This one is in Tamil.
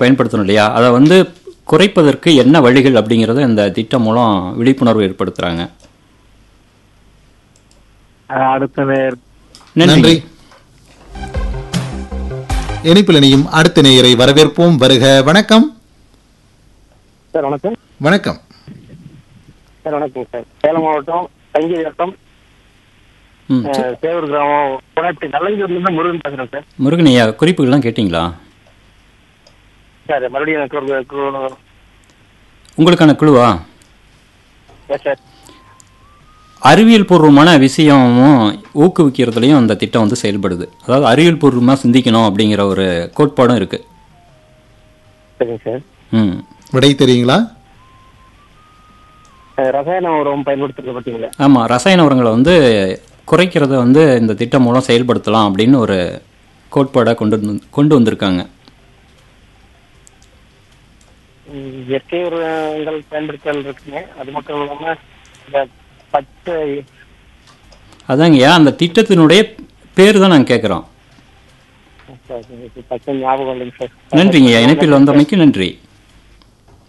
பயன்படுத்தணும் இல்லையா? அதை வந்து குறைப்பதற்கு என்ன வழிகள் அப்படிங்கிறத இந்த திட்டம் மூலம் விழிப்புணர்வு ஏற்படுத்துறாங்க. அடுத்த நேர் நன்றி. இணைப்பில் இணையும் அடுத்த நேயரை வரவேற்போம். வருக. வணக்கம். சார் வணக்கம். வணக்கம் சார் வணக்கம் சார். சேலம் மாவட்டம் தஞ்சை வட்டம் சேவூர் கிராமம் நல்லூர்லேருந்து முருகன் பேசுறேன் சார். முருகன் ஐயா, குறிப்புகள்லாம் கேட்டிங்களா? சார் மறுபடியும் எனக்கு உங்களுக்கான குழுவா? சார் அறிவியல் பூர்வமான விஷயமும் ஊக்குவிக்கிறதுலையும் அந்த திட்டம் வந்து செயல்படுது. அதாவது அறிவியல் பூர்வமாக சிந்திக்கணும் அப்படிங்கிற ஒரு கோட்பாடும் இருக்கு. சரிங்க சார். விடை தெரியுங்களா? ரசாயன உரம் பயன்படுத்துறது பார்த்தீங்களா? ஆமாம், ரசாயன உரங்களை வந்து குறைக்கிறத வந்து இந்த திட்டம் மூலம் செயல்படுத்தலாம் அப்படின்னு ஒரு கோட்பாடாக கொண்டு வந்திருக்காங்க. இயற்கை உரங்கள் பயன்படுத்தல் இருக்குங்க. அது மட்டும் இல்லாமல் இந்த பச்சை அதாங்கய்யா, அந்த திட்டத்தினுடைய பேர் தான் நாங்கள் கேட்குறோம். பச்சை ஞாபகம் இல்லைங்க சார். நன்றிங்கய்யா, இணைப்பில் வந்தமைக்கு நன்றி.